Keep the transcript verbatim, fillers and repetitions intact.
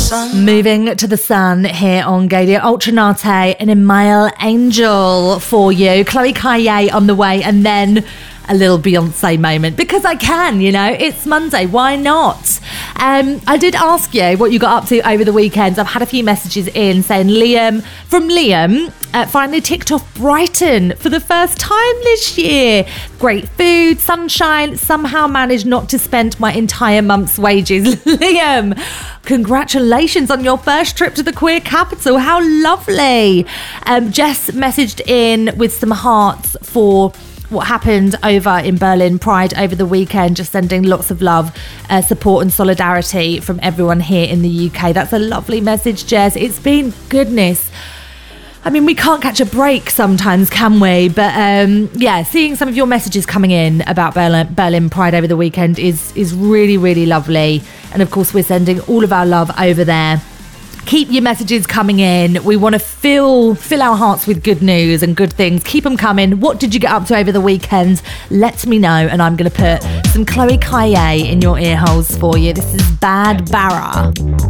sun. Moving to the sun here on Gadio Ultranate and Emile Angel for you. Chloe Kaye on the way, and then a little Beyonce moment because I can, you know, it's Monday, why not? Um, I did ask you what you got up to over the weekend. I've had a few messages in saying Liam, from Liam, uh, finally ticked off Brighton for the first time this year. Great food, sunshine, somehow managed not to spend my entire month's wages. Liam, congratulations on your first trip to the queer capital. How lovely. Um, Jess messaged in with some hearts for what happened over in Berlin Pride over the weekend, just sending lots of love, uh, support and solidarity from everyone here in the U K. That's a lovely message, Jess. It's been goodness. I mean, we can't catch a break sometimes, can we? But um, yeah, seeing some of your messages coming in about Berlin, Berlin Pride over the weekend is is really, really lovely. And of course, we're sending all of our love over there. Keep your messages coming in. We want to fill fill our hearts with good news and good things. Keep them coming. What did you get up to over the weekend? Let me know, and I'm going to put some Chloe Kaye in your ear holes for you. This is Bad Barra.